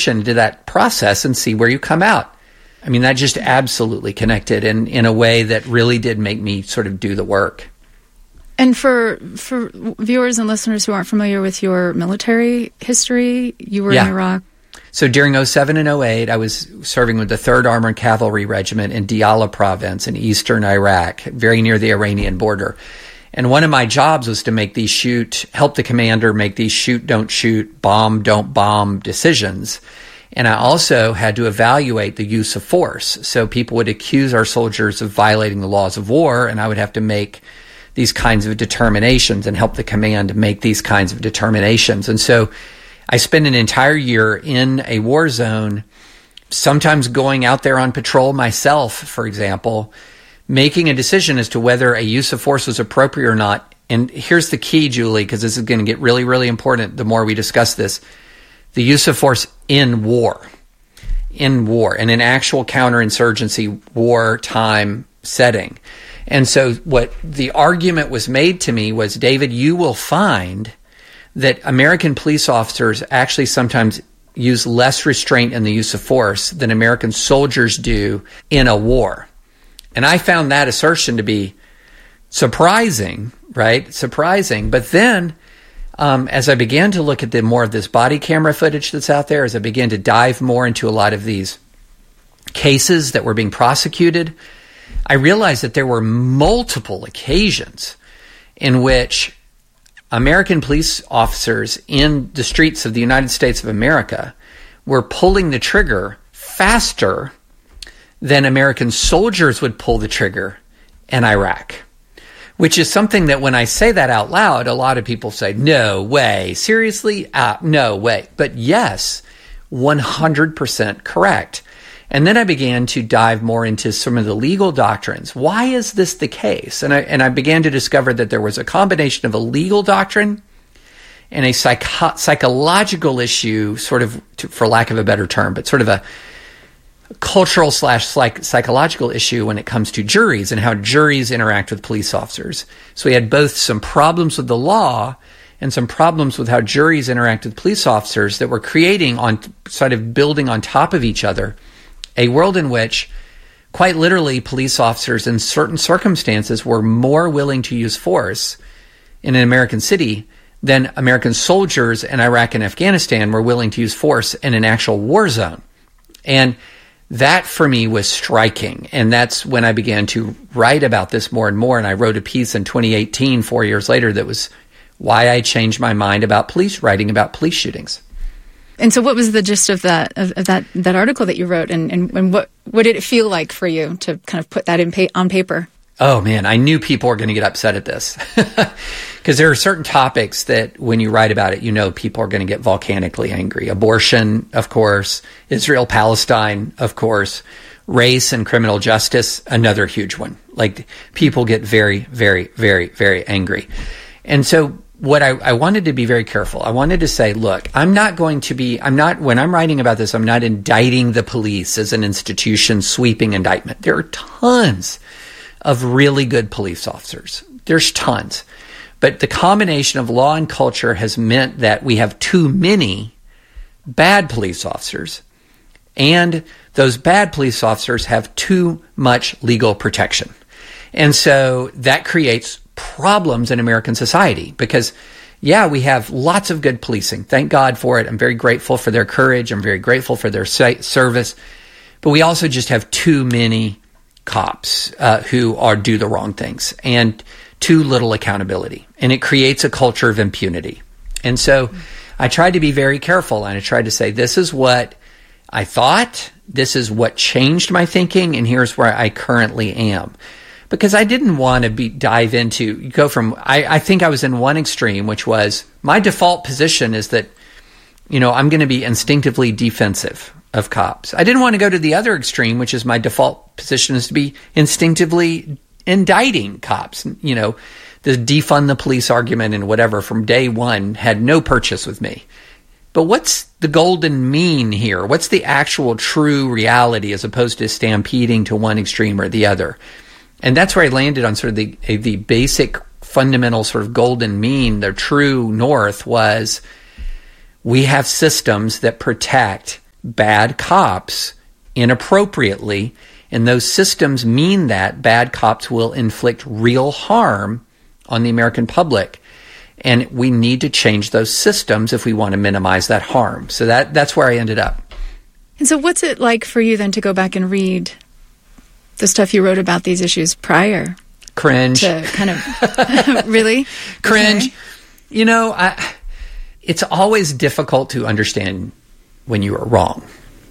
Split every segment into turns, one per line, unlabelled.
emotion into that process and see where you come out. I mean, that just absolutely connected in a way that really did make me sort of do the work.
And for viewers and listeners who aren't familiar with your military history, you were in Iraq.
So during 07 and 08, I was serving with the 3rd Armored Cavalry Regiment in Diyala province in eastern Iraq, very near the Iranian border. And one of my jobs was to make these help the commander make these shoot, don't shoot, bomb, don't bomb decisions. And I also had to evaluate the use of force. So people would accuse our soldiers of violating the laws of war, and I would have to make these kinds of determinations and help the command make these kinds of determinations. And so I spent an entire year in a war zone, sometimes going out there on patrol myself, for example, making a decision as to whether a use of force was appropriate or not. And here's the key, Julie, because this is going to get really, really important the more we discuss this. The use of force in war, in an actual counterinsurgency wartime setting. And so what the argument was made to me was, David, you will find that American police officers actually sometimes use less restraint in the use of force than American soldiers do in a war. And I found that assertion to be surprising, right? Surprising. But then, as I began to look at more of this body camera footage that's out there, as I began to dive more into a lot of these cases that were being prosecuted, I realized that there were multiple occasions in which American police officers in the streets of the United States of America were pulling the trigger faster than American soldiers would pull the trigger in Iraq, which is something that when I say that out loud, a lot of people say, no way, seriously? No way. But yes, 100% correct. And then I began to dive more into some of the legal doctrines. Why is this the case? And I began to discover that there was a combination of a legal doctrine and a psychological issue, sort of, for lack of a better term, but sort of a cultural / psychological issue when it comes to juries and how juries interact with police officers. So we had both some problems with the law and some problems with how juries interact with police officers that were creating, on sort of building on top of each other, a world in which, quite literally, police officers in certain circumstances were more willing to use force in an American city than American soldiers in Iraq and Afghanistan were willing to use force in an actual war zone. And that, for me, was striking. And that's when I began to write about this more and more. And I wrote a piece in 2018, 4 years later, that was why I changed my mind about writing about police shootings.
And so what was the gist of that article that you wrote, and what did it feel like for you to kind of put that on paper?
Oh, man, I knew people were going to get upset at this because there are certain topics that when you write about it, you know people are going to get volcanically angry. Abortion, of course, Israel-Palestine, of course, race and criminal justice, another huge one. Like, people get very, very, very, very angry. And so what I wanted to be very careful. I wanted to say, look, when I'm writing about this, I'm not indicting the police as an institution, sweeping indictment. There are tons of really good police officers. There's tons. But the combination of law and culture has meant that we have too many bad police officers, and those bad police officers have too much legal protection. And so that creates problems in American society because, yeah, we have lots of good policing. Thank God for it. I'm very grateful for their courage. I'm very grateful for their service. But we also just have too many cops who do the wrong things and too little accountability. And it creates a culture of impunity. And so I tried to be very careful, and I tried to say, this is what I thought, this is what changed my thinking, and here's where I currently am. Because I didn't want to dive into, I think I was in one extreme, which was my default position is that, I'm going to be instinctively defensive of cops. I didn't want to go to the other extreme, which is my default position is to be instinctively indicting cops. The defund the police argument and whatever from day one had no purchase with me. But what's the golden mean here? What's the actual true reality as opposed to stampeding to one extreme or the other? And that's where I landed on sort of the basic fundamental sort of golden mean. The true north was we have systems that protect bad cops inappropriately, and those systems mean that bad cops will inflict real harm on the American public. And we need to change those systems if we want to minimize that harm. So that's where I ended up.
And so what's it like for you then to go back and read the stuff you wrote about these issues prior?
Cringe.
To kind of, really?
Cringe.
Okay.
You know, it's always difficult to understand when you are wrong,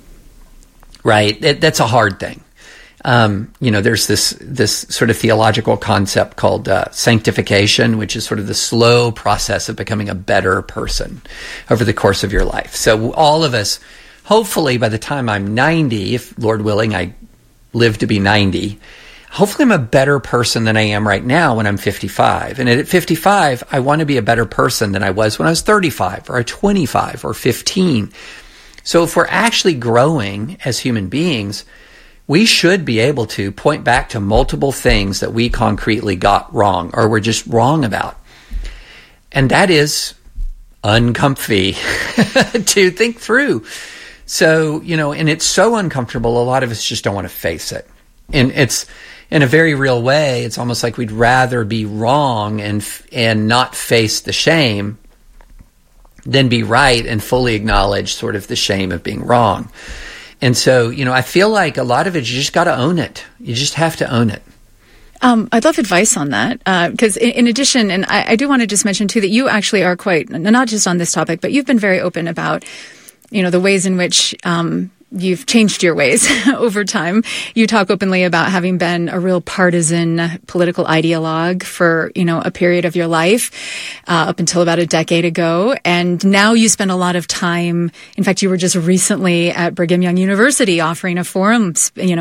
right? That's a hard thing. There's this sort of theological concept called sanctification, which is sort of the slow process of becoming a better person over the course of your life. So all of us, hopefully by the time I'm 90, if Lord willing, I live to be 90, hopefully I'm a better person than I am right now when I'm 55. And at 55, I want to be a better person than I was when I was 35 or 25 or 15. So if we're actually growing as human beings, we should be able to point back to multiple things that we concretely got wrong or were just wrong about. And that is uncomfy to think through. So, and it's so uncomfortable, a lot of us just don't want to face it. And it's, in a very real way, it's almost like we'd rather be wrong and not face the shame than be right and fully acknowledge sort of the shame of being wrong. And so, I feel like a lot of it, you just got to own it. You just have to own it.
I'd love advice on that, because in addition, and I do want to just mention too, that you actually are quite, not just on this topic, but you've been very open about, the ways in which you've changed your ways over time. You talk openly about having been a real partisan political ideologue for, a period of your life, up until about a decade ago. And now you spend a lot of time. In fact, you were just recently at Brigham Young University offering a forum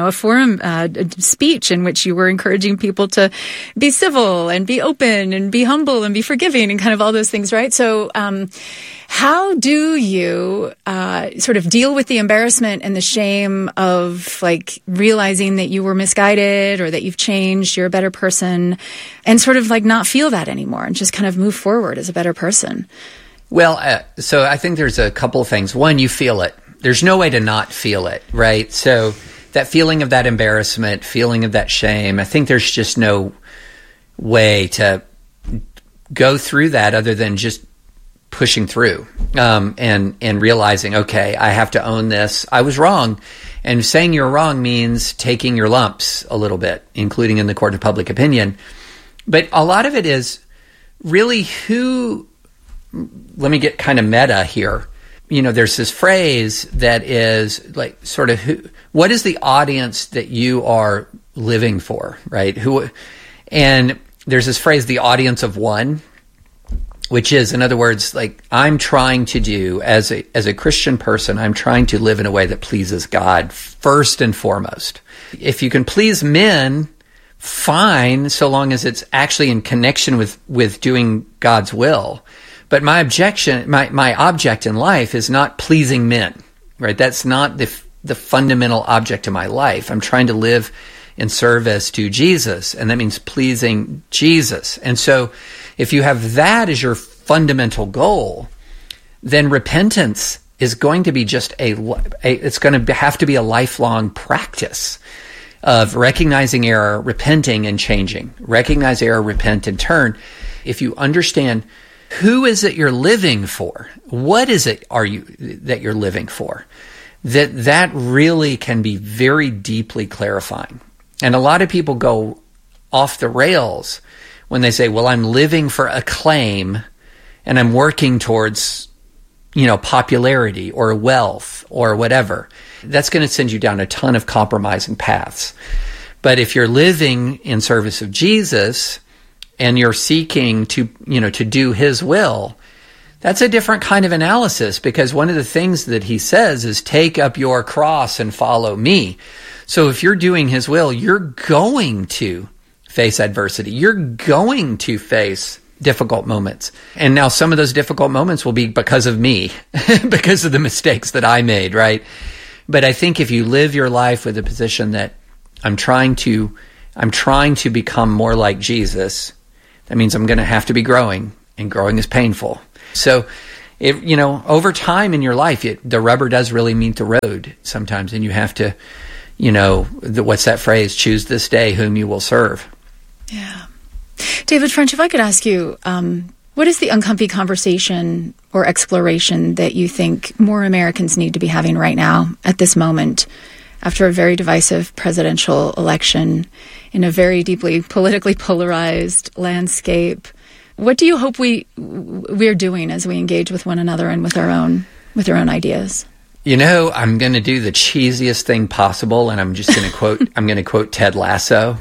speech in which you were encouraging people to be civil and be open and be humble and be forgiving and kind of all those things, right? So, how do you sort of deal with the embarrassment and the shame of realizing that you were misguided or that you've changed, you're a better person, and sort of not feel that anymore and just kind of move forward as a better person?
Well, so I think there's a couple of things. One, you feel it. There's no way to not feel it, right? So that feeling of that embarrassment, feeling of that shame, I think there's just no way to go through that other than just pushing through and realizing, okay, I have to own this. I was wrong. And saying you're wrong means taking your lumps a little bit, including in the court of public opinion. But a lot of it is really let me get kind of meta here. There's this phrase that is what is the audience that you are living for, right? And there's this phrase, the audience of one, which is, in other words, I'm trying to do, as a Christian person, I'm trying to live in a way that pleases God first and foremost. If you can please men, fine, so long as it's actually in connection with doing God's will. But my object in life is not pleasing men, right? That's not the fundamental object of my life. I'm trying to live in service to Jesus, and that means pleasing Jesus. And so if you have that as your fundamental goal, then repentance is going to be it's going to have to be a lifelong practice of recognizing error, repenting, and changing. Recognize error, repent, and turn. If you understand who is it you're living for, what is it that you're living for, that really can be very deeply clarifying. And a lot of people go off the rails when they say, well, I'm living for acclaim and I'm working towards, popularity or wealth or whatever. That's going to send you down a ton of compromising paths. But if you're living in service of Jesus and you're seeking to do his will, that's a different kind of analysis, because one of the things that he says is take up your cross and follow me. So if you're doing his will, you're going to face adversity. You're going to face difficult moments. And now some of those difficult moments will be because of me, because of the mistakes that I made, right? But I think if you live your life with a position that I'm trying to become more like Jesus, that means I'm going to have to be growing, and growing is painful. So over time in your life, the rubber does really meet the road sometimes, and you have to, what's that phrase? Choose this day whom you will serve.
Yeah. David French, if I could ask you, what is the uncomfy conversation or exploration that you think more Americans need to be having right now at this moment, after a very divisive presidential election in a very deeply politically polarized landscape? What do you hope we're doing as we engage with one another and with our own ideas?
I'm going to do the cheesiest thing possible, and I'm just going to quote. I'm going to quote Ted Lasso.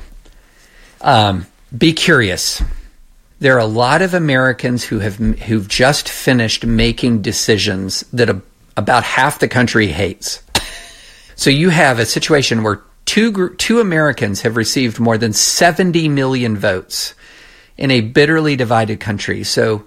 Be curious. There are a lot of Americans who've just finished making decisions that about half the country hates. So you have a situation where two Americans have received more than 70 million votes in a bitterly divided country. So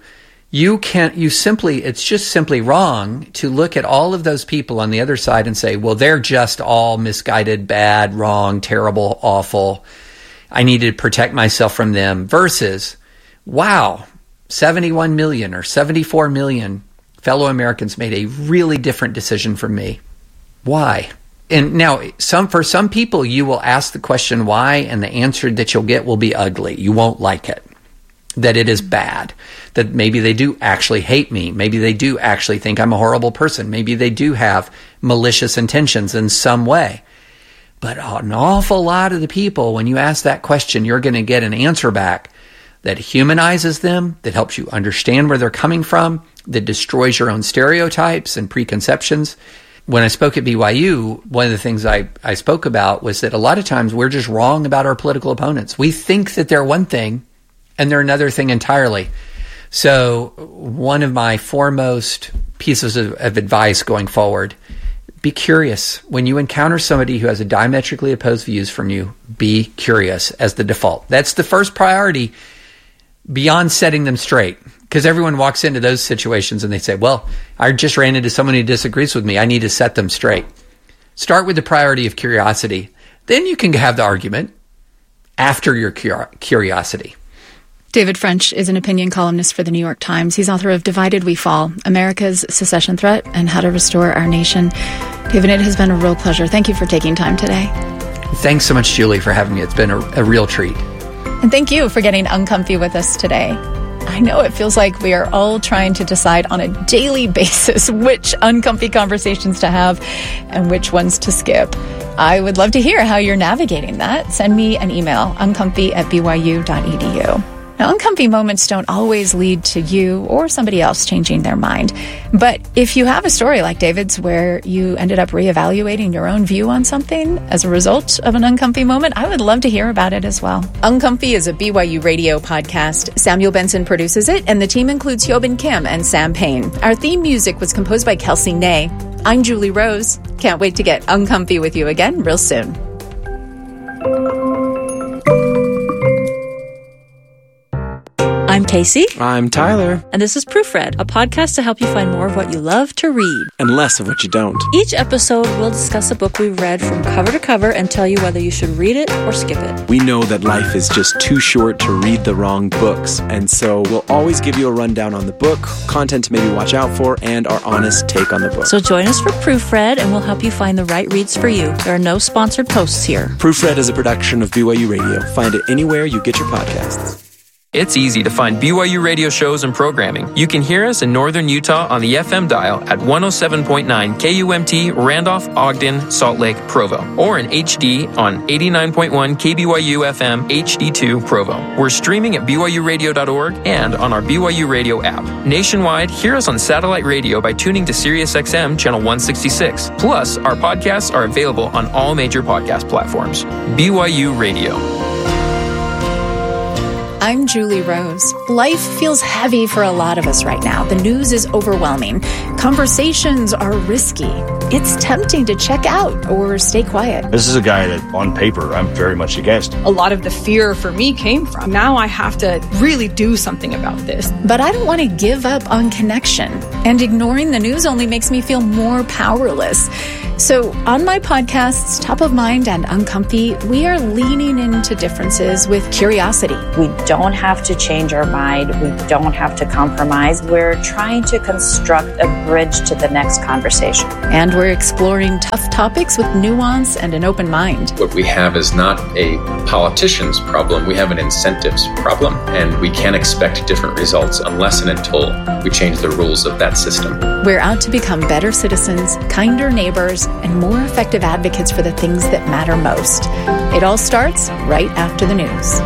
it's just simply wrong to look at all of those people on the other side and say, well, they're just all misguided, bad, wrong, terrible, awful. I needed to protect myself from them, versus, wow, 71 million or 74 million fellow Americans made a really different decision from me. Why? And now, for some people, you will ask the question why, and the answer that you'll get will be ugly. You won't like it. That it is bad. That maybe they do actually hate me. Maybe they do actually think I'm a horrible person. Maybe they do have malicious intentions in some way. But an awful lot of the people, when you ask that question, you're going to get an answer back that humanizes them, that helps you understand where they're coming from, that destroys your own stereotypes and preconceptions. When I spoke at BYU, one of the things I spoke about was that a lot of times we're just wrong about our political opponents. We think that they're one thing and they're another thing entirely. So one of my foremost pieces of advice going forward, be curious. When you encounter somebody who has a diametrically opposed views from you, be curious as the default. That's the first priority beyond setting them straight. Because everyone walks into those situations and they say, well, I just ran into someone who disagrees with me. I need to set them straight. Start with the priority of curiosity. Then you can have the argument after your curiosity.
David French is an opinion columnist for the New York Times. He's author of Divided We Fall, America's Secession Threat and How to Restore Our Nation. David, it has been a real pleasure. Thank you for taking time today.
Thanks so much, Julie, for having me. It's been a real treat.
And thank you for getting uncomfy with us today. I know it feels like we are all trying to decide on a daily basis which uncomfy conversations to have and which ones to skip. I would love to hear how you're navigating that. Send me an email, uncomfy@byu.edu. Now, uncomfy moments don't always lead to you or somebody else changing their mind. But if you have a story like David's where you ended up reevaluating your own view on something as a result of an uncomfy moment, I would love to hear about it as well. Uncomfy is a BYU radio podcast. Samuel Benson produces it, and the team includes Hyobin Kim and Sam Payne. Our theme music was composed by Kelsey Ney. I'm Julie Rose. Can't wait to get uncomfy with you again real soon.
I'm Casey.
I'm Tyler.
And this is Proofread, a podcast to help you find more of what you love to read.
And less of what you don't.
Each episode, we'll discuss a book we've read from cover to cover and tell you whether you should read it or skip it.
We know that life is just too short to read the wrong books, and so we'll always give you a rundown on the book, content to maybe watch out for, and our honest take on the book.
So join us for Proofread, and we'll help you find the right reads for you. There are no sponsored posts here.
Proofread is a production of BYU Radio. Find it anywhere you get your podcasts.
It's easy to find BYU radio shows and programming. You can hear us in northern Utah on the FM dial at 107.9 KUMT, Randolph, Ogden, Salt Lake, Provo, or in HD on 89.1 KBYU FM HD2 Provo. We're streaming at BYURadio.org and on our BYU Radio app. Nationwide, hear us on satellite radio by tuning to SiriusXM channel 166. Plus, our podcasts are available on all major podcast platforms. BYU Radio.
I'm Julie Rose. Life feels heavy for a lot of us right now. The news is overwhelming. Conversations are risky. It's tempting to check out or stay quiet.
This is a guy that, on paper, I'm very much against.
A lot of the fear for me came from, now I have to really do something about this.
But I don't want to give up on connection. And ignoring the news only makes me feel more powerless. So on my podcasts, Top of Mind and Uncomfy, we are leaning into differences with curiosity.
We don't have to change our mind. We don't have to compromise. We're trying to construct a bridge to the next conversation.
And we're exploring tough topics with nuance and an open mind.
What we have is not a politician's problem. We have an incentives problem, and we can't expect different results unless and until we change the rules of that system.
We're out to become better citizens, kinder neighbors, and more effective advocates for the things that matter most. It all starts right after the news.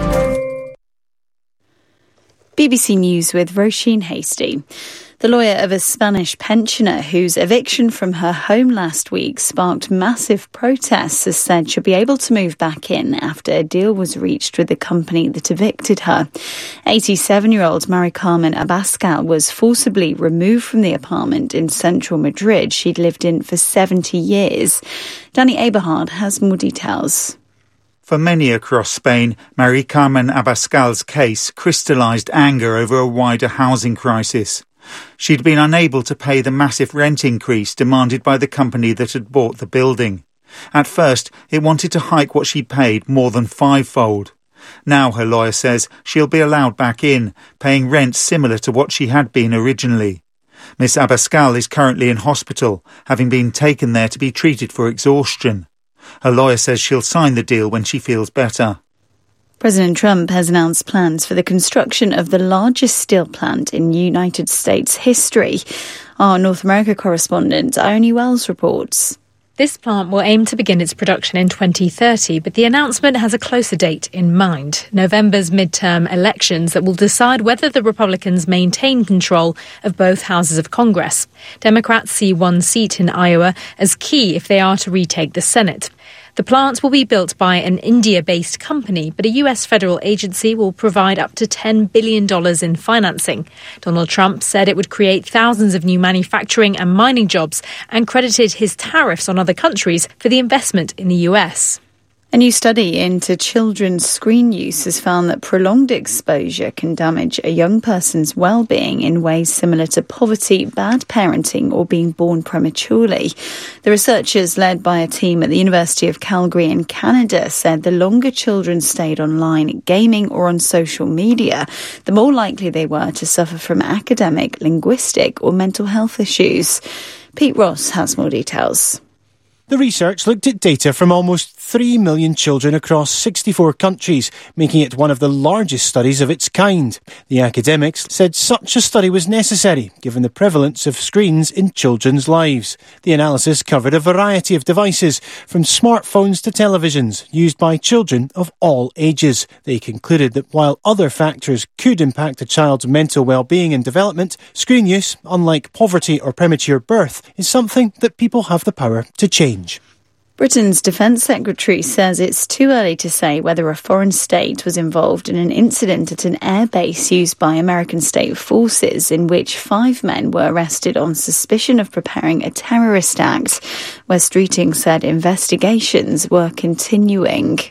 BBC News with Roisin Hasty. The lawyer of a Spanish pensioner whose eviction from her home last week sparked massive protests has said she'll be able to move back in after a deal was reached with the company that evicted her. 87-year-old Mari Carmen Abascal was forcibly removed from the apartment in central Madrid she'd lived in for 70 years. Danny Eberhard has more details.
For many across Spain, Mari Carmen Abascal's case crystallised anger over a wider housing crisis. She'd been unable to pay the massive rent increase demanded by the company that had bought the building. At first, it wanted to hike what she paid more than fivefold. Now, her lawyer says, she'll be allowed back in, paying rent similar to what she had been originally. Miss Abascal is currently in hospital, having been taken there to be treated for exhaustion. Her lawyer says she'll sign the deal when she feels better.
President Trump has announced plans for the construction of the largest steel plant in United States history. Our North America correspondent, Ione Wells, reports.
This plant will aim to begin its production in 2030, but the announcement has a closer date in mind, November's midterm elections that will decide whether the Republicans maintain control of both houses of Congress. Democrats see one seat in Iowa as key if they are to retake the Senate. The plant will be built by an India-based company, but a US federal agency will provide up to $10 billion in financing. Donald Trump said it would create thousands of new manufacturing and mining jobs and credited his tariffs on other countries for the investment in the US.
A new study into children's screen use has found that prolonged exposure can damage a young person's well-being in ways similar to poverty, bad parenting, or being born prematurely. The researchers, led by a team at the University of Calgary in Canada, said the longer children stayed online, gaming, or on social media, the more likely they were to suffer from academic, linguistic, or mental health issues. Pete Ross has more details.
The research looked at data from almost 3 million children across 64 countries, making it one of the largest studies of its kind. The academics said such a study was necessary, given the prevalence of screens in children's lives. The analysis covered a variety of devices, from smartphones to televisions, used by children of all ages. They concluded that while other factors could impact a child's mental well-being and development, screen use, unlike poverty or premature birth, is something that people have the power to change.
Britain's Defence Secretary says it's too early to say whether a foreign state was involved in an incident at an air base used by American state forces in which 5 men were arrested on suspicion of preparing a terrorist act. West Streeting said investigations were continuing.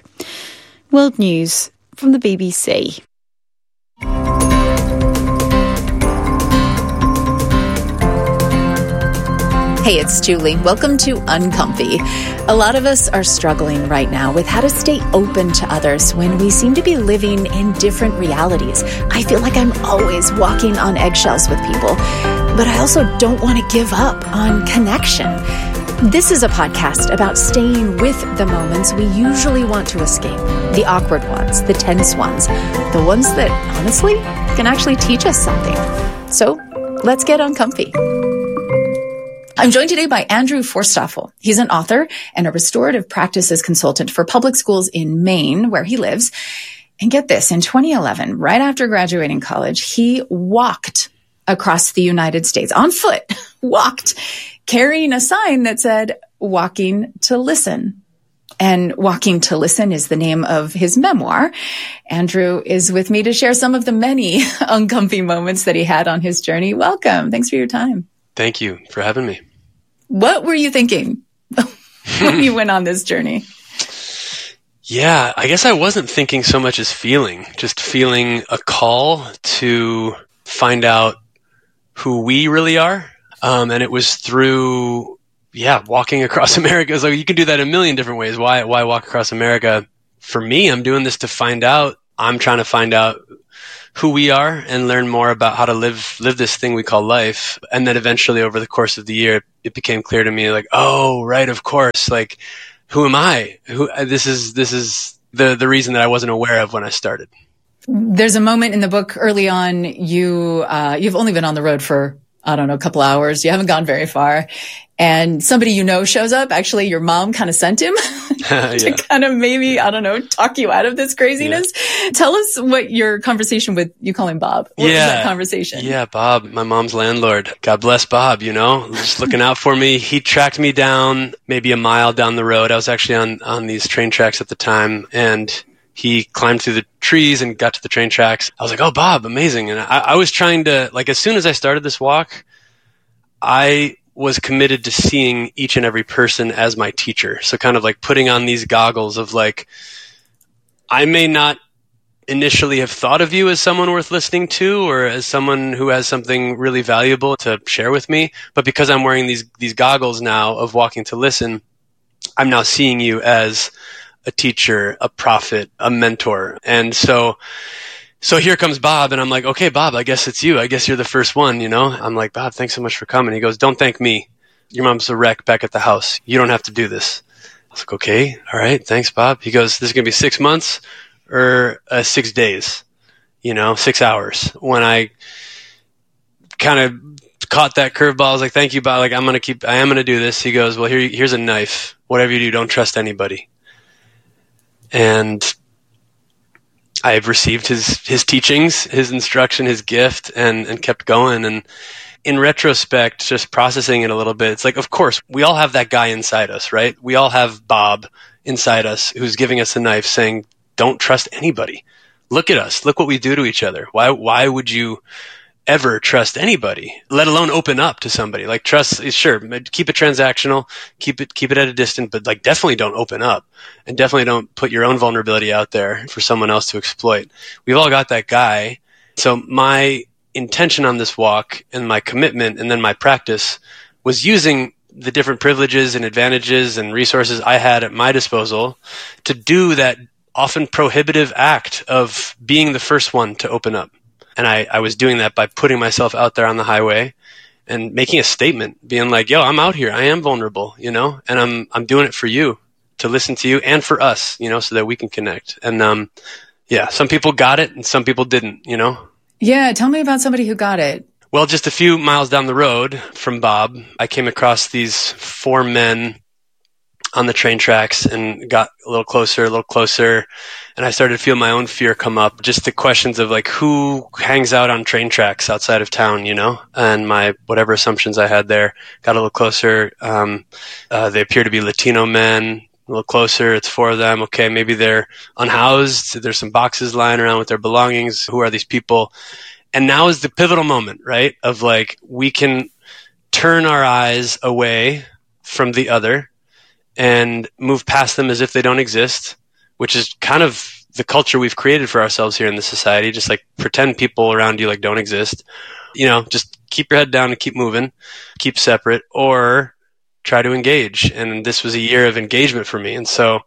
World News from the BBC.
Hey, it's Julie. Welcome to Uncomfy. A lot of us are struggling right now with how to stay open to others when we seem to be living in different realities. I feel like I'm always walking on eggshells with people, but I also don't want to give up on connection. This is a podcast about staying with the moments we usually want to escape. The awkward ones, the tense ones, the ones that, honestly, can actually teach us something. So, let's get uncomfy. I'm joined today by Andrew Forstoffel. He's an author and a restorative practices consultant for public schools in Maine, where he lives. And get this, in 2011, right after graduating college, he walked across the United States on foot, carrying a sign that said, "Walking to Listen." And Walking to Listen is the name of his memoir. Andrew is with me to share some of the many uncomfy moments that he had on his journey. Welcome. Thanks for your time.
Thank you for having me.
What were you thinking when you went on this journey?
Yeah, I guess I wasn't thinking so much as feeling, just feeling a call to find out who we really are. And it was through, walking across America is like, you can do that a million different ways. Why walk across America? For me, I'm doing this to find out. I'm trying to find out who we are and learn more about how to live this thing we call life. And then eventually over the course of the year, it became clear to me, like, oh, right, of course. Like, who am I? This is the reason that I wasn't aware of when I started.
There's a moment in the book early on, you've only been on the road for, I don't know, a couple hours. You haven't gone very far. And somebody shows up. Actually, your mom kind of sent him to kind of maybe, I don't know, talk you out of this craziness. Yeah. Tell us what your conversation with, you call him Bob. What was that conversation?
Yeah, Bob, my mom's landlord. God bless Bob, just looking out for me. He tracked me down maybe a mile down the road. I was actually on these train tracks at the time, and he climbed through the trees and got to the train tracks. I was like, oh, Bob, amazing. And I was trying to, like, as soon as I started this walk, I was committed to seeing each and every person as my teacher. So kind of like putting on these goggles of like, I may not initially have thought of you as someone worth listening to or as someone who has something really valuable to share with me, but because I'm wearing these goggles now of walking to listen, I'm now seeing you as a teacher, a prophet, a mentor. And so here comes Bob, and I'm like, okay, Bob, I guess it's you. I guess you're the first one, I'm like, Bob, thanks so much for coming. He goes, don't thank me. Your mom's a wreck back at the house. You don't have to do this. I was like, okay, all right, thanks, Bob. He goes, this is going to be 6 months or 6 days, 6 hours. When I kind of caught that curveball, I was like, thank you, Bob. Like, I am going to do this. He goes, well, here's a knife. Whatever you do, don't trust anybody. And I've received his teachings, his instruction, his gift, and kept going. And in retrospect, just processing it a little bit, it's like, of course, we all have that guy inside us, right? We all have Bob inside us who's giving us a knife saying, don't trust anybody. Look at us. Look what we do to each other. Why would you ever trust anybody, let alone open up to somebody? Like, trust is, sure, keep it transactional, keep it at a distance, but like definitely don't open up and definitely don't put your own vulnerability out there for someone else to exploit. We've all got that guy. So my intention on this walk and my commitment and then my practice was using the different privileges and advantages and resources I had at my disposal to do that often prohibitive act of being the first one to open up. And I was doing that by putting myself out there on the highway and making a statement, being like, yo, I'm out here. I am vulnerable, and I'm doing it for you, to listen to you, and for us, so that we can connect. And some people got it and some people didn't,
Yeah, tell me about somebody who got it.
Well, just a few miles down the road from Bob, I came across these 4 men on the train tracks and got a little closer. And I started to feel my own fear come up. Just the questions of like, who hangs out on train tracks outside of town, and my whatever assumptions I had there got a little closer. They appear to be Latino men, a little closer. It's 4 of them. Okay. Maybe they're unhoused. There's some boxes lying around with their belongings. Who are these people? And now is the pivotal moment, right? Of like, we can turn our eyes away from the other and move past them as if they don't exist, which is kind of the culture we've created for ourselves here in the society. Just like pretend people around you like don't exist, just keep your head down and keep moving, keep separate, or try to engage. And this was a year of engagement for me. And so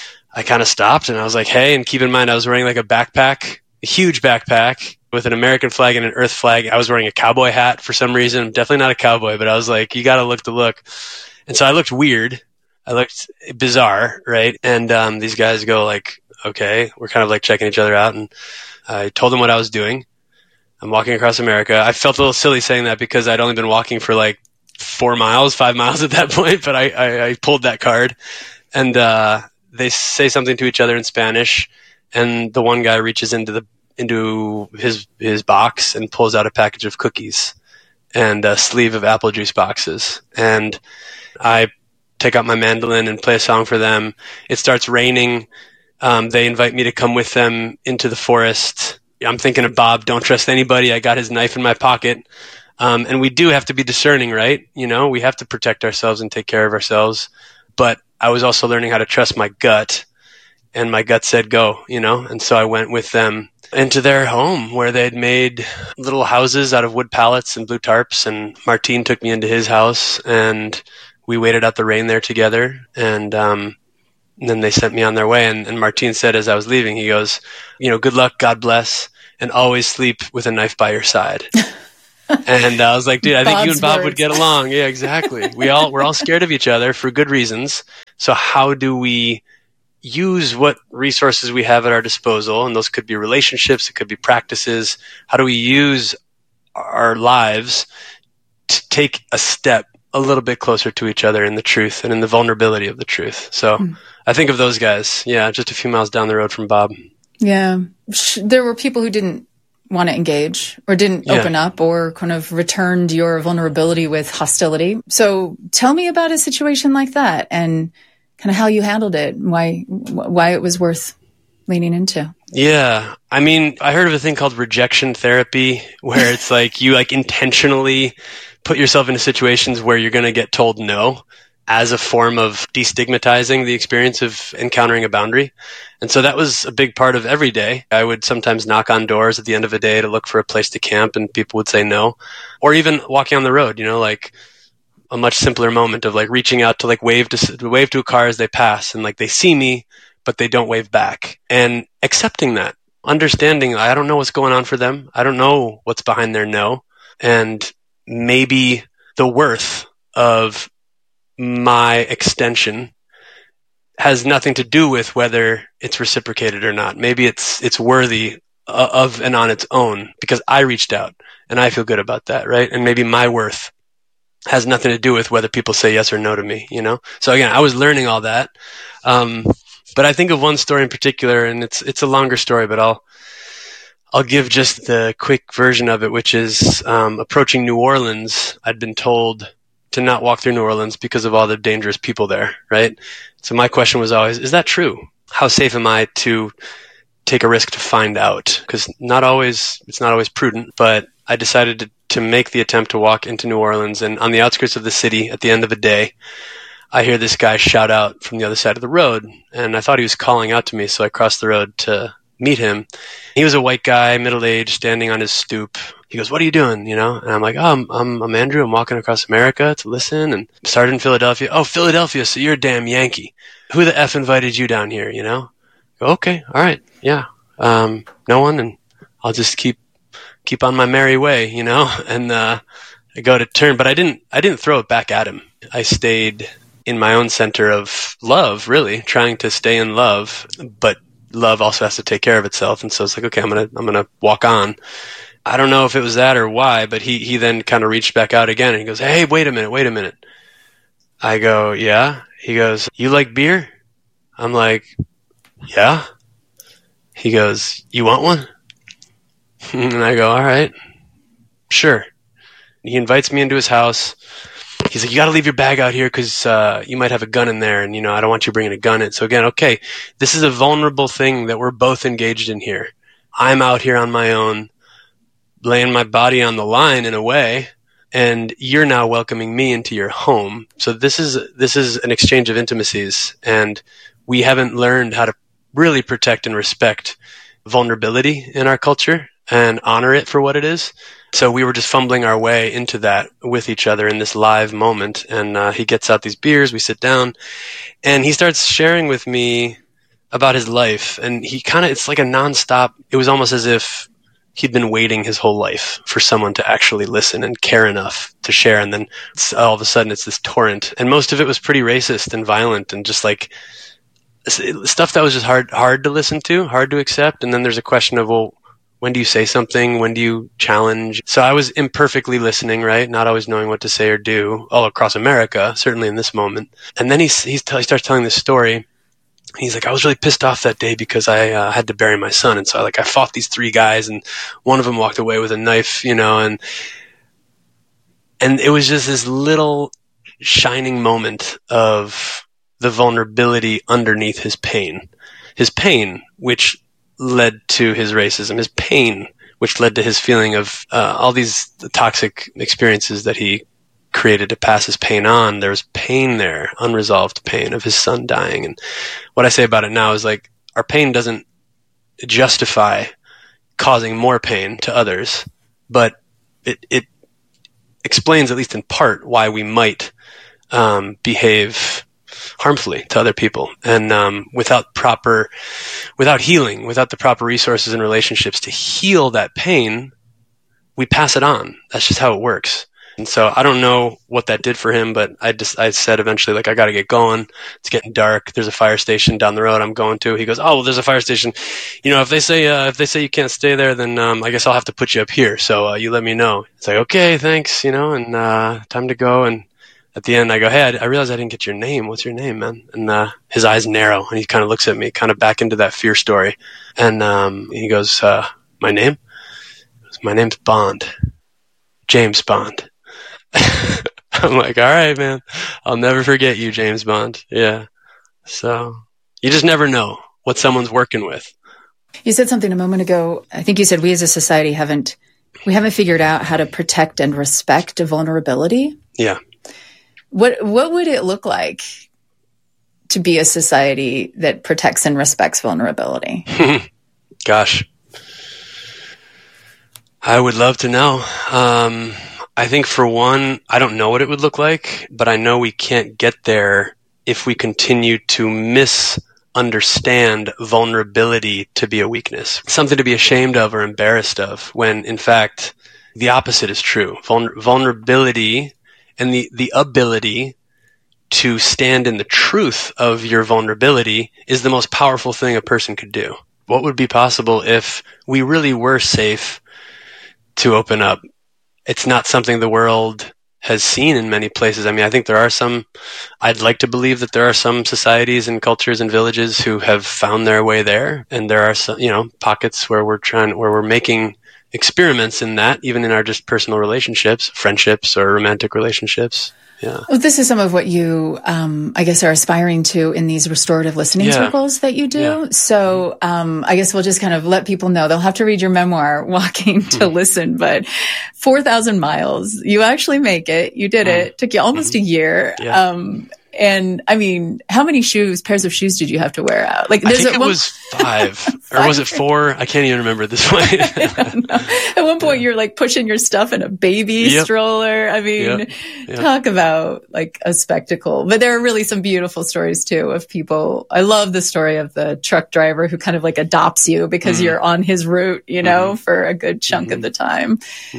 I kind of stopped and I was like, hey, and keep in mind, I was wearing like a backpack, a huge backpack with an American flag and an Earth flag. I was wearing a cowboy hat for some reason. I'm definitely not a cowboy, but I was like, you got to look the look. And so I looked weird. I looked bizarre, right? And these guys go like, okay, we're kind of like checking each other out. And I told them what I was doing. I'm walking across America. I felt a little silly saying that because I'd only been walking for like 5 miles at that point, but I pulled that card. And they say something to each other in Spanish. And the one guy reaches into his box and pulls out a package of cookies and a sleeve of apple juice boxes. And I take out my mandolin and play a song for them. It starts raining. They invite me to come with them into the forest. I'm thinking of Bob, don't trust anybody. I got his knife in my pocket. And we do have to be discerning, right? We have to protect ourselves and take care of ourselves. But I was also learning how to trust my gut. And my gut said go, and so I went with them into their home where they'd made little houses out of wood pallets and blue tarps. And Martin took me into his house and we waited out the rain there together, and then they sent me on their way. And Martin said, as I was leaving, he goes, good luck, God bless, and always sleep with a knife by your side. And I was like, dude, I think you and Bob would get along. Yeah, exactly. We're all scared of each other for good reasons. So how do we use what resources we have at our disposal? And those could be relationships, it could be practices. How do we use our lives to take a step a little bit closer to each other in the truth and in the vulnerability of the truth? So I think of those guys, just a few miles down the road from Bob.
Yeah. There were people who didn't want to engage or didn't open up or kind of returned your vulnerability with hostility. So tell me about a situation like that and kind of how you handled it, why it was worth leaning into.
Yeah. I mean, I heard of a thing called rejection therapy, where it's like you intentionally put yourself into situations where you're going to get told no as a form of destigmatizing the experience of encountering a boundary. And so that was a big part of every day. I would sometimes knock on doors at the end of a day to look for a place to camp, and people would say no. Or even walking on the road, like a much simpler moment of reaching out to wave to a car as they pass, and they see me, but they don't wave back. And accepting that, understanding I don't know what's going on for them. I don't know what's behind their no. And maybe the worth of my extension has nothing to do with whether it's reciprocated or not. Maybe it's worthy of and on its own because I reached out and I feel good about that, right? And maybe my worth has nothing to do with whether people say yes or no to me, So again, I was learning all that. But I think of one story in particular, and it's a longer story, but I'll give just the quick version of it, which is approaching New Orleans. I'd been told to not walk through New Orleans because of all the dangerous people there, right? So my question was always, is that true? How safe am I to take a risk to find out? Because it's not always prudent, but I decided to make the attempt to walk into New Orleans. And on the outskirts of the city, at the end of the day, I hear this guy shout out from the other side of the road. And I thought he was calling out to me, so I crossed the road to meet him. He was a white guy, middle-aged, standing on his stoop. He goes, "What are you doing?" And I'm like, "Oh, I'm Andrew. I'm walking across America to listen and started in Philadelphia." "Oh, Philadelphia. So you're a damn Yankee. Who the F invited you down here?" "Okay. All right. Yeah. No one. And I'll just keep on my merry way, and, I go to turn, but I didn't throw it back at him. I stayed in my own center of love, really trying to stay in love, but love also has to take care of itself. And so it's like, okay, I'm going to walk on. I don't know if it was that or why, but he then kind of reached back out again and he goes, "Hey, wait a minute. I go, "Yeah." He goes, "You like beer?" I'm like, "Yeah." He goes, "You want one?" And I go, "All right, sure." He invites me into his house. He's like, "You got to leave your bag out here because you might have a gun in there, and I don't want you bringing a gun in." So again, okay, this is a vulnerable thing that we're both engaged in here. I'm out here on my own, laying my body on the line in a way, and you're now welcoming me into your home. So this is an exchange of intimacies, and we haven't learned how to really protect and respect vulnerability in our culture and honor it for what it is. So we were just fumbling our way into that with each other in this live moment. And he gets out these beers, we sit down, and he starts sharing with me about his life. And it's like a nonstop. It was almost as if he'd been waiting his whole life for someone to actually listen and care enough to share. And then all of a sudden it's this torrent. And most of it was pretty racist and violent and just like stuff that was just hard to listen to, hard to accept. And then there's a question of, well, when do you say something? When do you challenge? So I was imperfectly listening, right? Not always knowing what to say or do all across America, certainly in this moment. And then he starts telling this story. He's like, "I was really pissed off that day because I had to bury my son. And so I fought these 3 guys and one of them walked away with a knife, and it was just this little shining moment of the vulnerability underneath his pain, which led to his racism, his pain, which led to his feeling of all these toxic experiences that he created to pass his pain on. There was pain there, unresolved pain of his son dying. And what I say about it now is like, our pain doesn't justify causing more pain to others, but it explains, at least in part, why we might behave harmfully to other people. And without healing, without the proper resources and relationships to heal that pain, we pass it on. That's just how it works. And so I don't know what that did for him, but I said eventually, like, I got to get going. It's getting dark. There's a fire station down the road I'm going to. He goes, oh, well, there's a fire station. If they say you can't stay there, then I guess I'll have to put you up here. So you let me know. It's like, okay, thanks, and time to go. And at the end, I go, hey, I realized I didn't get your name. What's your name, man? And his eyes narrow, and he kind of looks at me, kind of back into that fear story. And he goes, my name? My name's Bond. James Bond. I'm like, all right, man. I'll never forget you, James Bond. Yeah. So you just never know what someone's working with.
You said something a moment ago. I think you said we as a society haven't figured out how to protect and respect vulnerability.
Yeah.
What would it look like to be a society that protects and respects vulnerability?
Gosh. I would love to know. I think for one, I don't know what it would look like, but I know we can't get there if we continue to misunderstand vulnerability to be a weakness, something to be ashamed of or embarrassed of, when in fact the opposite is true. Vulnerability and the ability to stand in the truth of your vulnerability is the most powerful thing a person could do. What would be possible if we really were safe to open up? It's not something the world has seen in many places. I mean, I think I'd like to believe that there are some societies and cultures and villages who have found their way there. And there are some, pockets where we're making experiments in that, even in our just personal relationships, friendships or romantic relationships. Yeah.
Well, this is some of what you, I guess, are aspiring to in these restorative listening circles that you do. Yeah. So, I guess we'll just kind of let people know. They'll have to read your memoir, Walking to Listen, but 4,000 miles, you actually make it. You did it. Took you almost a year. Yeah. And I mean, how many pairs of shoes did you have to wear out? Like,
I think it was 5, or was it 4? I can't even remember at this point.
At one point, you're like pushing your stuff in a baby stroller. I mean, talk about like a spectacle. But there are really some beautiful stories too of people. I love the story of the truck driver who kind of like adopts you because you're on his route, for a good chunk of the time.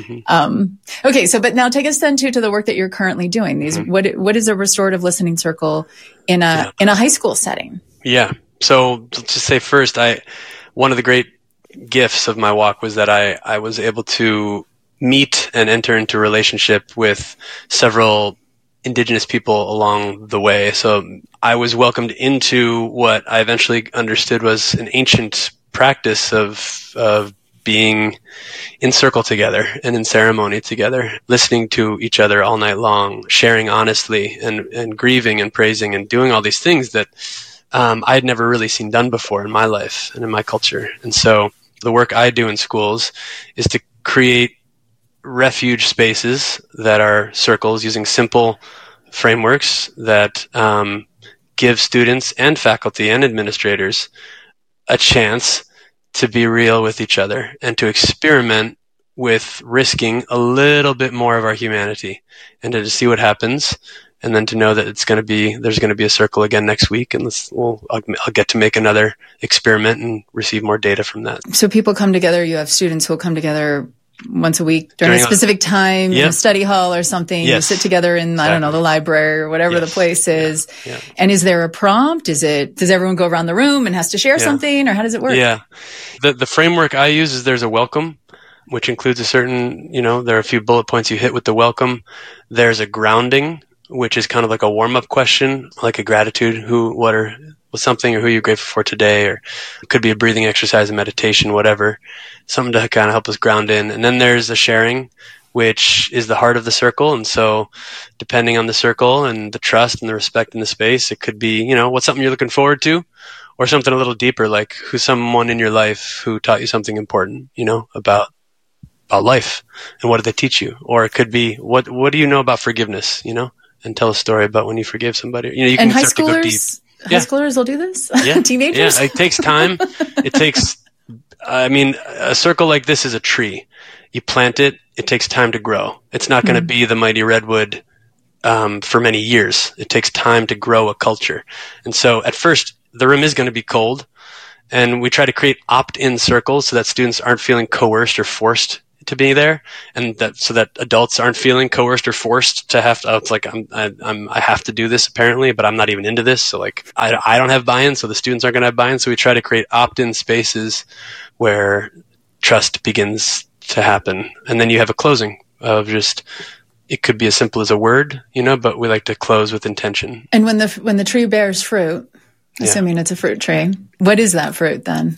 Okay, but now take us then to the work that you're currently doing. What is a restorative listening circle in a high school setting?
Yeah. So let's just say first, one of the great gifts of my walk was that I was able to meet and enter into relationship with several Indigenous people along the way. So I was welcomed into what I eventually understood was an ancient practice of being in circle together and in ceremony together, listening to each other all night long, sharing honestly and grieving and praising and doing all these things that I had never really seen done before in my life and in my culture. And so the work I do in schools is to create refuge spaces that are circles using simple frameworks that give students and faculty and administrators a chance to be real with each other and to experiment with risking a little bit more of our humanity and to see what happens. And then to know that there's going to be a circle again next week, and I'll get to make another experiment and receive more data from that.
So people come together. You have students who will come together once a week during a specific time in a study hall or something. Yes. You sit together in, I don't know, the library or whatever the place is. Yeah. Yeah. And is there a prompt? Does everyone go around the room and has to share something, or how does it work?
Yeah. The framework I use is there's a welcome, which includes a certain, there are a few bullet points you hit with the welcome. There's a grounding, which is kind of like a warm-up question, like a gratitude, what's something, or who you're grateful for today, or it could be a breathing exercise, a meditation, whatever, something to kind of help us ground in. And then there's a sharing, which is the heart of the circle. And so depending on the circle and the trust and the respect in the space, it could be, what's something you're looking forward to, or something a little deeper, like who's someone in your life who taught you something important, about life, and what did they teach you? Or it could be, what do you know about forgiveness, and tell a story about when you forgive somebody. You can start to go deep.
High schoolers will do this?
Yeah.
Teenagers?
Yeah, it takes time. A circle like this is a tree. You plant it, it takes time to grow. It's not going to be the mighty redwood for many years. It takes time to grow a culture. And so at first, the room is going to be cold, and we try to create opt-in circles so that students aren't feeling coerced or forced to be there, and so that adults aren't feeling coerced or forced to have to. It's like I have to do this apparently, but I'm not even into this. So like I don't have buy-in, so the students aren't going to have buy-in. So we try to create opt-in spaces where trust begins to happen, and then you have a closing of just. It could be as simple as a word, but we like to close with intention.
And when the tree bears fruit, assuming it's a fruit tree, what is that fruit then?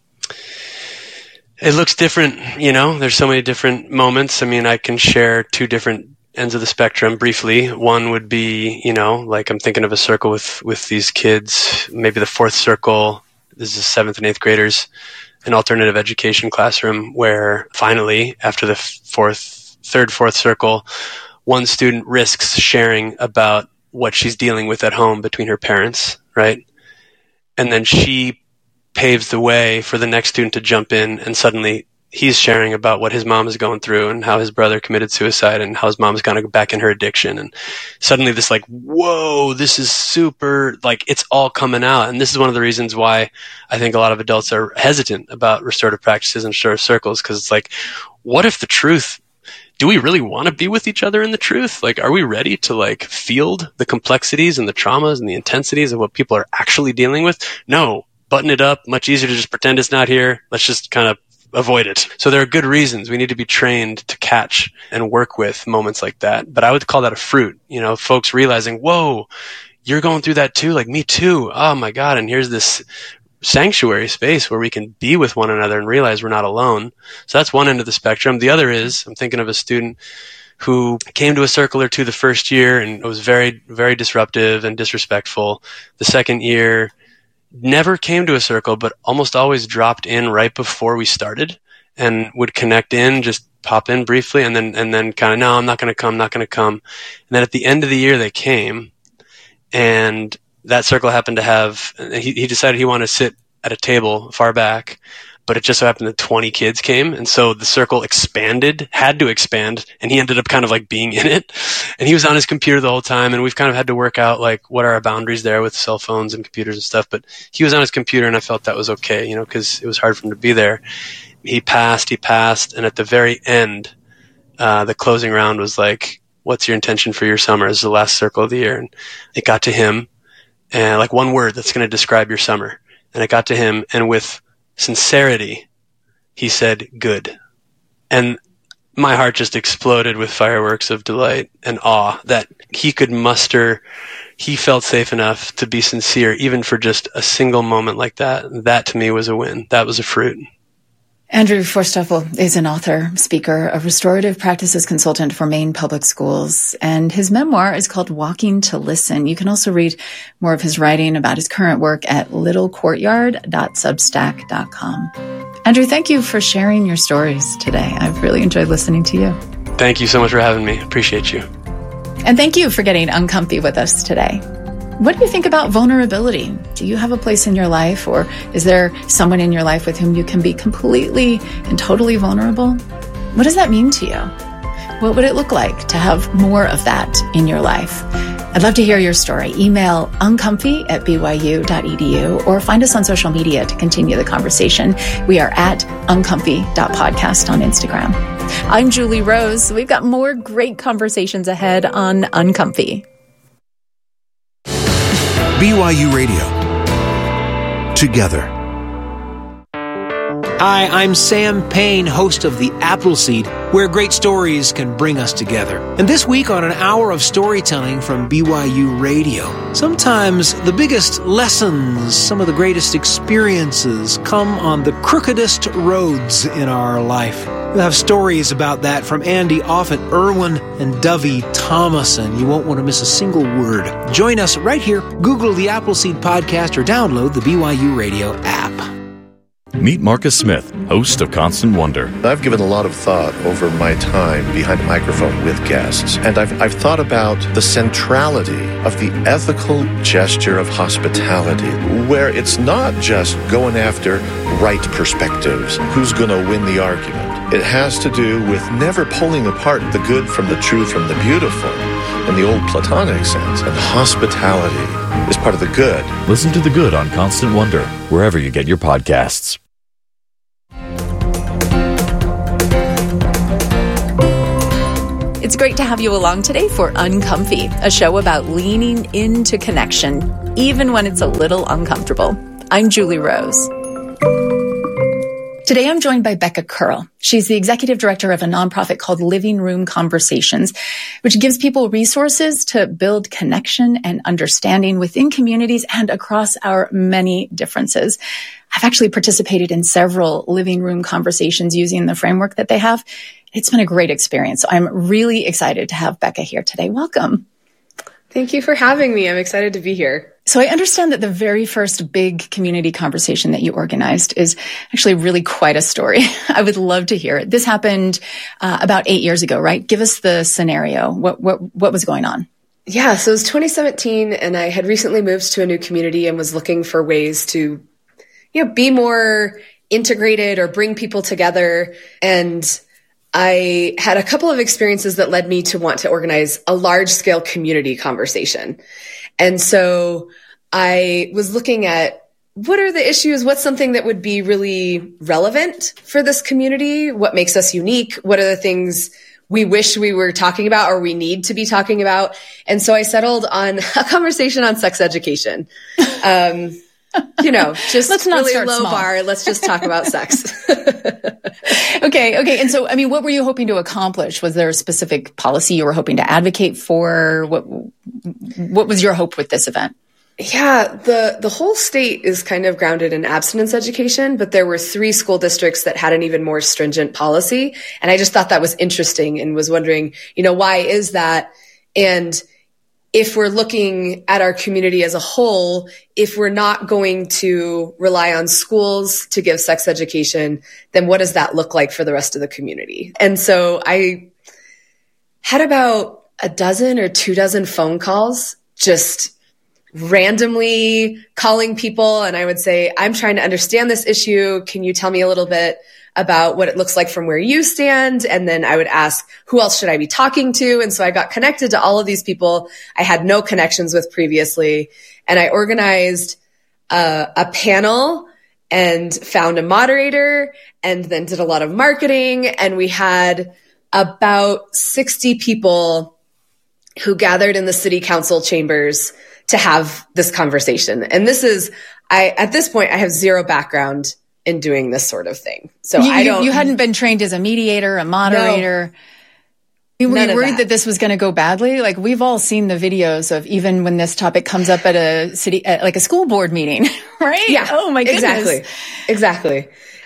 It looks different, there's so many different moments. I mean, I can share two different ends of the spectrum briefly. One would be, like I'm thinking of a circle with these kids, maybe the fourth circle, this is 7th and 8th graders, an alternative education classroom where finally, after the third, fourth circle, one student risks sharing about what she's dealing with at home between her parents, right? And then she paves the way for the next student to jump in, and suddenly he's sharing about what his mom is going through and how his brother committed suicide and how his mom's gonna go back in her addiction. And suddenly this like, whoa, this is super, like it's all coming out. And this is one of the reasons why I think a lot of adults are hesitant about restorative practices and restorative circles, because it's like, what if the truth, do we really want to be with each other in the truth? Like, are we ready to like field the complexities and the traumas and the intensities of what people are actually dealing with? No. Button it up, much easier to just pretend it's not here. Let's just kind of avoid it. So there are good reasons. We need to be trained to catch and work with moments like that. But I would call that a fruit, folks realizing, whoa, you're going through that too, like me too. Oh my God. And here's this sanctuary space where we can be with one another and realize we're not alone. So that's one end of the spectrum. The other is, I'm thinking of a student who came to a circle or two the first year and it was very, very disruptive and disrespectful. The second year, never came to a circle, but almost always dropped in right before we started and would connect in, just pop in briefly and then kind of, no, I'm not going to come. And then at the end of the year, they came, and that circle happened to have, he decided he wanted to sit at a table far back, but it just so happened that 20 kids came. And so the circle had to expand, and he ended up kind of like being in it. And he was on his computer the whole time. And we've kind of had to work out like, what are our boundaries there with cell phones and computers and stuff. But he was on his computer, and I felt that was okay, because it was hard for him to be there. He passed. And at the very end, the closing round was like, what's your intention for your summer? This is the last circle of the year. And it got to him, and like one word that's going to describe your summer. And it got to him, and with sincerity, he said, good. And my heart just exploded with fireworks of delight and awe that he could muster. He felt safe enough to be sincere, even for just a single moment like that. That to me was a win. That was a fruit.
Andrew Forsthoefel is an author, speaker, a restorative practices consultant for Maine Public Schools, and his memoir is called Walking to Listen. You can also read more of his writing about his current work at littlecourtyard.substack.com. Andrew, thank you for sharing your stories today. I've really enjoyed listening to you.
Thank you so much for having me. Appreciate you.
And thank you for getting uncomfy with us today. What do you think about vulnerability? Do you have a place in your life, or is there someone in your life with whom you can be completely and totally vulnerable? What does that mean to you? What would it look like to have more of that in your life? I'd love to hear your story. Email uncomfy@byu.edu or find us on social media to continue the conversation. We are at uncomfy.podcast on Instagram. I'm Julie Rose. We've got more great conversations ahead on Uncomfy.
BYU Radio. Together.
Hi, I'm Sam Payne, host of The Appleseed, where great stories can bring us together. And this week on an hour of storytelling from BYU Radio, sometimes the biggest lessons, some of the greatest experiences come on the crookedest roads in our life. We'll have stories about that from Andy Offit Irwin and Dovey Thomason. You won't want to miss a single word. Join us right here. Google the Appleseed Podcast or download the BYU Radio app.
Meet Marcus Smith, host of Constant Wonder.
I've given a lot of thought over my time behind a microphone with guests, and I've thought about the centrality of the ethical gesture of hospitality, where it's not just going after right perspectives, who's going to win the argument. It has to do with never pulling apart the good from the true from the beautiful, in the old Platonic sense, and hospitality is part of the good.
Listen to The Good on Constant Wonder, wherever you get your podcasts.
It's great to have you along today for Uncomfy, a show about leaning into connection, even when it's a little uncomfortable. I'm Julie Rose. Today, I'm joined by Becca Curl. She's the executive director of a nonprofit called Living Room Conversations, which gives people resources to build connection and understanding within communities and across our many differences. I've actually participated in several living room conversations using the framework that they have. It's been a great experience. So I'm really excited to have Becca here today. Welcome.
Thank you for having me. I'm excited to be here.
So I understand that the very first big community conversation that you organized is actually really quite a story. I would love to hear it. This happened about 8 years ago, right? Give us the scenario. What was going on?
Yeah, so it was 2017, and I had recently moved to a new community and was looking for ways to, be more integrated or bring people together. And I had a couple of experiences that led me to want to organize a large-scale community conversation. And so I was looking at what are the issues, what's something that would be really relevant for this community, what makes us unique, what are the things we wish we were talking about or we need to be talking about. And so I settled on a conversation on sex education. Just
let's not
really
start
low
small.
bar. Let's just talk about sex.
Okay. And so, what were you hoping to accomplish? Was there a specific policy you were hoping to advocate for? What was your hope with this event?
Yeah, the whole state is kind of grounded in abstinence education, but there were 3 school districts that had an even more stringent policy. And I just thought that was interesting and was wondering, why is that? And if we're looking at our community as a whole, if we're not going to rely on schools to give sex education, then what does that look like for the rest of the community? And so I had about a dozen or 24 phone calls, just randomly calling people. And I would say, I'm trying to understand this issue. Can you tell me a little bit about what it looks like from where you stand? And then I would ask, who else should I be talking to? And so I got connected to all of these people I had no connections with previously. And I organized a panel and found a moderator and then did a lot of marketing. And we had about 60 people who gathered in the city council chambers to have this conversation. And at this point, I have zero background in doing this sort of thing. So
you hadn't been trained as a mediator, a moderator. No, were you worried that this was going to go badly? Like, we've all seen the videos of even when this topic comes up at a city, like a school board meeting, right?
Yeah.
Oh my goodness.
Exactly.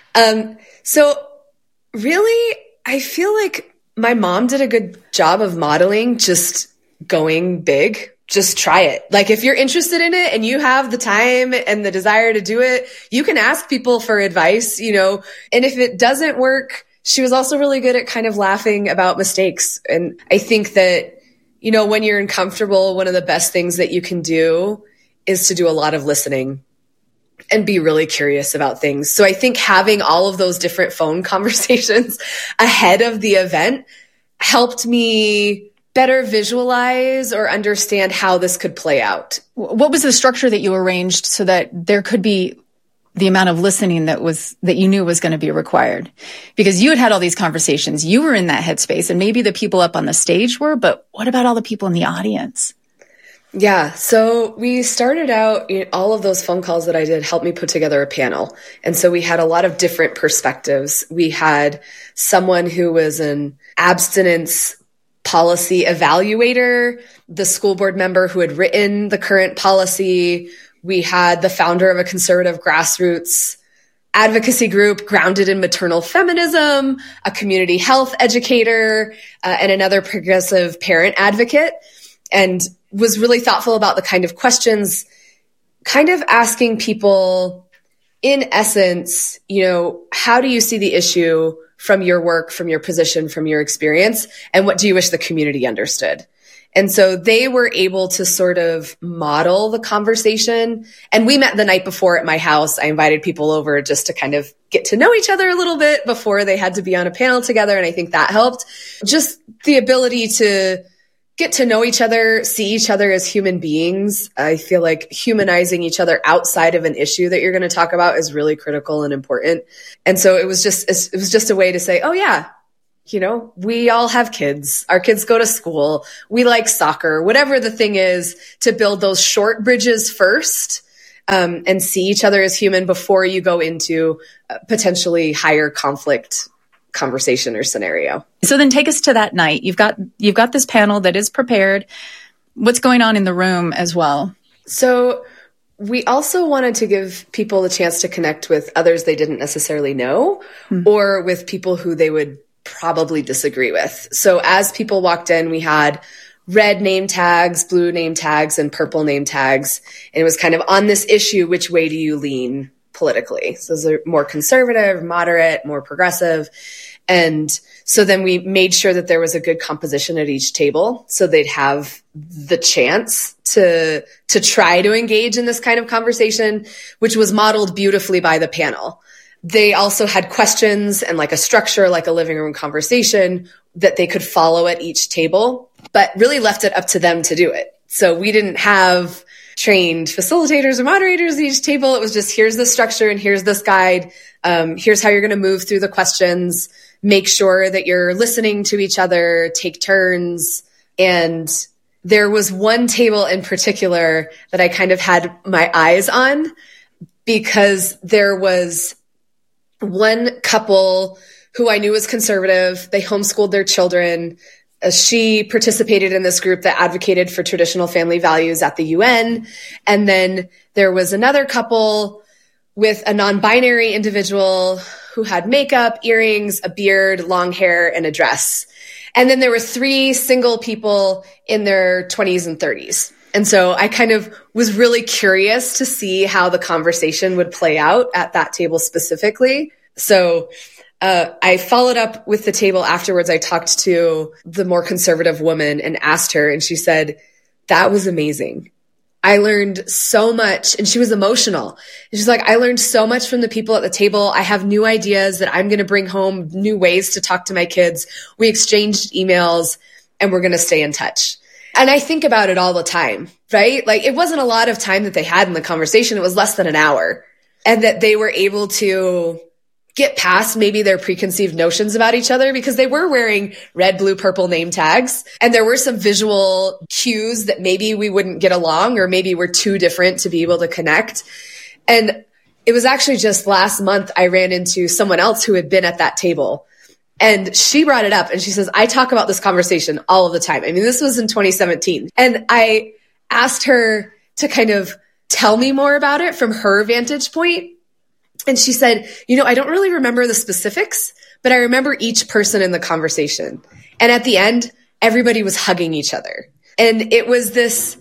So really, I feel like my mom did a good job of modeling just going big. Just try it. Like, if you're interested in it and you have the time and the desire to do it, you can ask people for advice, and if it doesn't work, she was also really good at kind of laughing about mistakes. And I think that, when you're uncomfortable, one of the best things that you can do is to do a lot of listening and be really curious about things. So I think having all of those different phone conversations ahead of the event helped me better visualize or understand how this could play out.
What was the structure that you arranged so that there could be the amount of listening that you knew was going to be required? Because you had all these conversations, you were in that headspace, and maybe the people up on the stage were, but what about all the people in the audience?
Yeah. So we started out, all of those phone calls that I did helped me put together a panel. And so we had a lot of different perspectives. We had someone who was an abstinence policy evaluator, the school board member who had written the current policy. We had the founder of a conservative grassroots advocacy group grounded in maternal feminism, a community health educator, and another progressive parent advocate, and was really thoughtful about the kind of questions, kind of asking people, in essence, how do you see the issue from your work, from your position, from your experience, and what do you wish the community understood? And so they were able to sort of model the conversation. And we met the night before at my house. I invited people over just to kind of get to know each other a little bit before they had to be on a panel together. And I think that helped. Just the ability to get to know each other, see each other as human beings. I feel like humanizing each other outside of an issue that you're going to talk about is really critical and important. And so it was just a way to say, oh yeah, you know, we all have kids. Our kids go to school. We like soccer, whatever the thing is, to build those short bridges first, and see each other as human before you go into potentially higher conflict conversation or scenario.
So then take us to that night. You've got this panel that is prepared. What's going on in the room as well?
So we also wanted to give people the chance to connect with others they didn't necessarily know, or with people who they would probably disagree with. So as people walked in, we had red name tags, blue name tags, and purple name tags. And it was kind of on this issue, which way do you lean politically? So those are more conservative, moderate, more progressive. And so then we made sure that there was a good composition at each table, so they'd have the chance to try to engage in this kind of conversation, which was modeled beautifully by the panel. They also had questions and like a structure, like a living room conversation that they could follow at each table, but really left it up to them to do it. So we didn't have trained facilitators or moderators at each table. It was just, here's the structure and here's this guide. Here's how you're going to move through the questions. Make sure that you're listening to each other, take turns. And there was one table in particular that I kind of had my eyes on, because there was one couple who I knew was conservative. They homeschooled their children. She participated in this group that advocated for traditional family values at the UN. And then there was another couple with a non-binary individual who had makeup, earrings, a beard, long hair, and a dress. And then there were 3 single people in their 20s and 30s. And so I kind of was really curious to see how the conversation would play out at that table specifically. So I followed up with the table afterwards. I talked to the more conservative woman and asked her, and she said, that was amazing. I learned so much. And she was emotional. And she's like, I learned so much from the people at the table. I have new ideas that I'm going to bring home, new ways to talk to my kids. We exchanged emails, and we're going to stay in touch. And I think about it all the time, right? Like, it wasn't a lot of time that they had in the conversation. It was less than an hour, and that they were able to get past maybe their preconceived notions about each other, because they were wearing red, blue, purple name tags. And there were some visual cues that maybe we wouldn't get along, or maybe we're too different to be able to connect. And it was actually just last month I ran into someone else who had been at that table, and she brought it up, and she says, I talk about this conversation all of the time. I mean, this was in 2017. And I asked her to kind of tell me more about it from her vantage point. And she said, you know, I don't really remember the specifics, but I remember each person in the conversation. And at the end, everybody was hugging each other. And it was this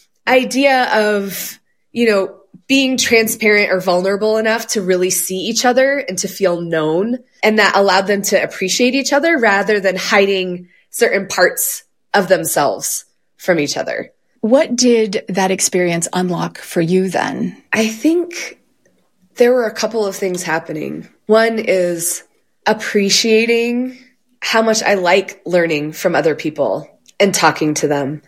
idea of, you know, being transparent or vulnerable enough to really see each other and to feel known. And that allowed them to appreciate each other rather than hiding certain parts of themselves from each other.
What did that experience unlock for you then?
I think there were a couple of things happening. One is appreciating how much I like learning from other people and talking to them.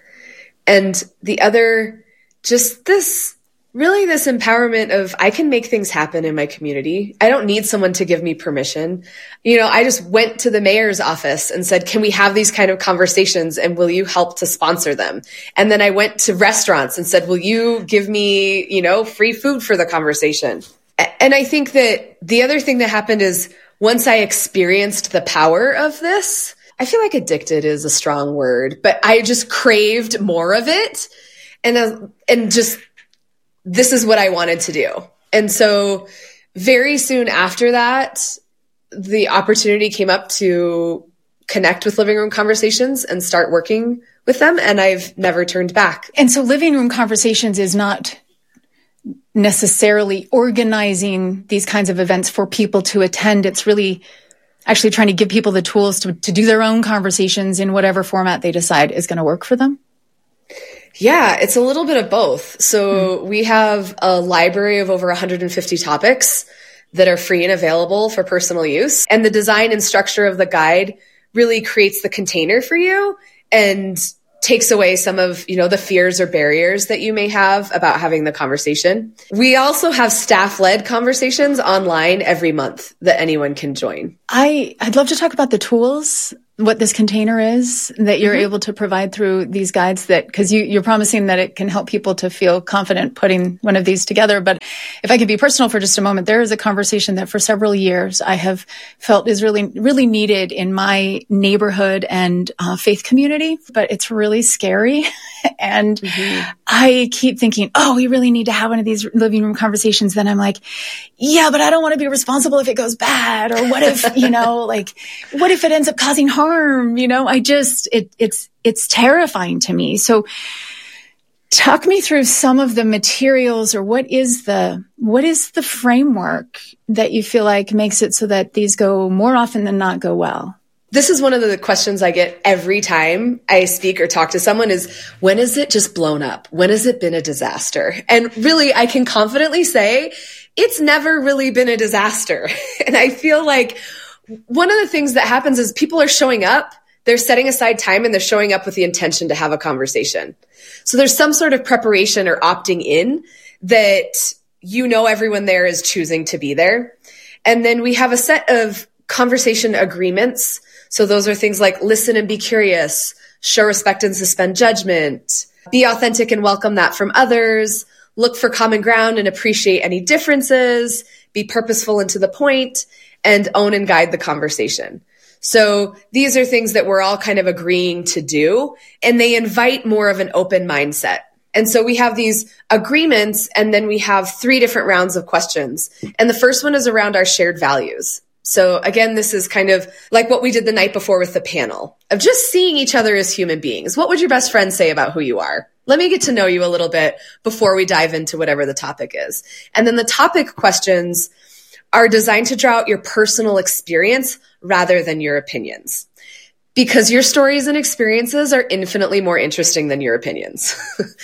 And the other, just this empowerment of, I can make things happen in my community. I don't need someone to give me permission. You know, I just went to the mayor's office and said, can we have these kind of conversations, and will you help to sponsor them? And then I went to restaurants and said, will you give me, you know, free food for the conversation? And I think that the other thing that happened is, once I experienced the power of this, I feel like addicted is a strong word, but I just craved more of it. And just, this is what I wanted to do. And so very soon after that, the opportunity came up to connect with Living Room Conversations and start working with them. And I've never turned back.
And so Living Room Conversations is not necessarily organizing these kinds of events for people to attend. It's really actually trying to give people the tools to do their own conversations in whatever format they decide is going to work for them.
Yeah, it's a little bit of both. So we have a library of over 150 topics that are free and available for personal use. And the design and structure of the guide really creates the container for you. And takes away some of, the fears or barriers that you may have about having the conversation. We also have staff-led conversations online every month that anyone can join.
I'd love to talk about the tools, what this container is that you're able to provide through these guides, that because you're promising that it can help people to feel confident putting one of these together. But if I could be personal for just a moment, there is a conversation that for several years I have felt is really, really needed in my neighborhood and faith community, but it's really scary. And I keep thinking, we really need to have one of these living room conversations. Then I'm like, yeah, but I don't want to be responsible if it goes bad, or what if, what if it ends up causing harm? It's terrifying to me. So talk me through some of the materials, or what is the framework that you feel like makes it so that these go more often than not go well?
This is one of the questions I get every time I speak or talk to someone is, when is it just blown up? When has it been a disaster? And really, I can confidently say it's never really been a disaster. And I feel like one of the things that happens is people are showing up, they're setting aside time, and they're showing up with the intention to have a conversation. So there's some sort of preparation or opting in that, everyone there is choosing to be there. And then we have a set of conversation agreements. So those are things like listen and be curious, show respect and suspend judgment, be authentic and welcome that from others, look for common ground and appreciate any differences, be purposeful and to the point, and own and guide the conversation. So these are things that we're all kind of agreeing to do, and they invite more of an open mindset. And so we have these agreements, and then we have 3 different rounds of questions. And the first one is around our shared values. So again, this is kind of like what we did the night before with the panel of just seeing each other as human beings. What would your best friend say about who you are? Let me get to know you a little bit before we dive into whatever the topic is. And then the topic questions are designed to draw out your personal experience rather than your opinions, because your stories and experiences are infinitely more interesting than your opinions.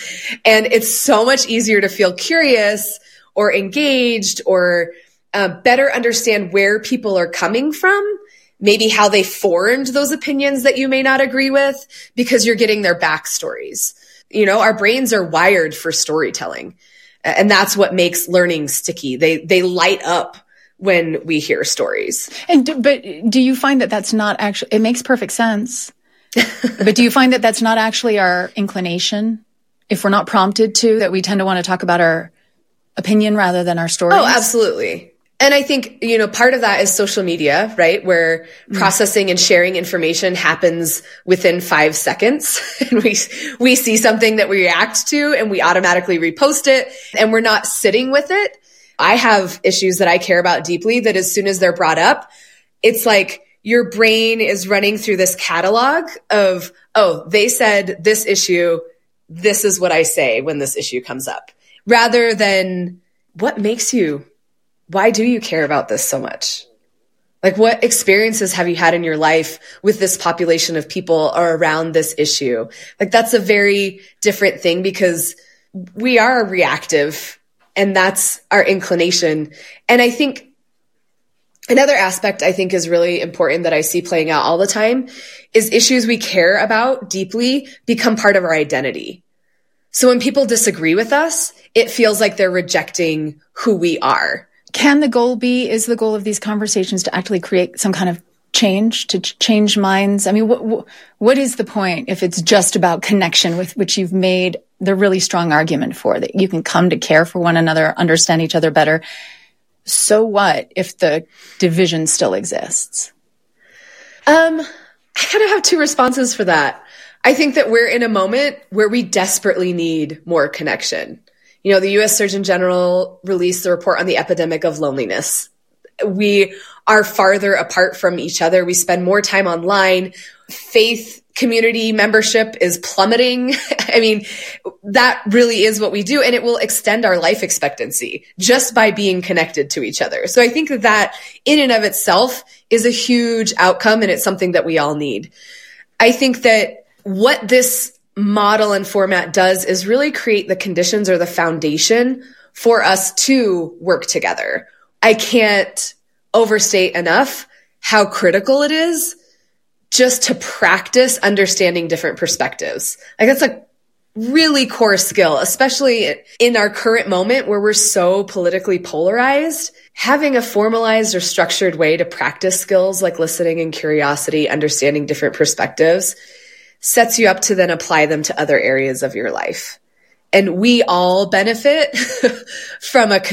And it's so much easier to feel curious or engaged or better understand where people are coming from, maybe how they formed those opinions that you may not agree with, because you're getting their backstories. Our brains are wired for storytelling, and that's what makes learning sticky. They light up when we hear stories.
But do you find that that's not actually, it makes perfect sense, but do you find that that's not actually our inclination? If we're not prompted to, that we tend to want to talk about our opinion rather than our stories?
Oh, absolutely. And I think, part of that is social media, right? Where processing and sharing information happens within 5 seconds. And we see something that we react to and we automatically repost it, and we're not sitting with it. I have issues that I care about deeply that as soon as they're brought up, it's like your brain is running through this catalog of, they said this issue, this is what I say when this issue comes up, rather than why do you care about this so much? Like, what experiences have you had in your life with this population of people or around this issue? Like, that's a very different thing, because we are reactive, and that's our inclination. And I think another aspect I think is really important that I see playing out all the time is issues we care about deeply become part of our identity. So when people disagree with us, it feels like they're rejecting who we are.
Is the goal of these conversations to actually create some kind of change, to change minds? I mean, what is the point if it's just about connection, with which you've made the really strong argument for, that you can come to care for one another, understand each other better? So what if the division still exists?
I kind of have 2 responses for that. I think that we're in a moment where we desperately need more connection. The U.S. Surgeon General released the report on the epidemic of loneliness. We are farther apart from each other. We spend more time online. Faith community membership is plummeting. I mean, that really is what we do. And it will extend our life expectancy just by being connected to each other. So I think that in and of itself is a huge outcome, and it's something that we all need. I think that what this model and format does is really create the conditions or the foundation for us to work together. I can't overstate enough how critical it is just to practice understanding different perspectives. Like that's a really core skill, especially in our current moment where we're so politically polarized. Having a formalized or structured way to practice skills like listening and curiosity, understanding different perspectives, sets you up to then apply them to other areas of your life. And we all benefit from a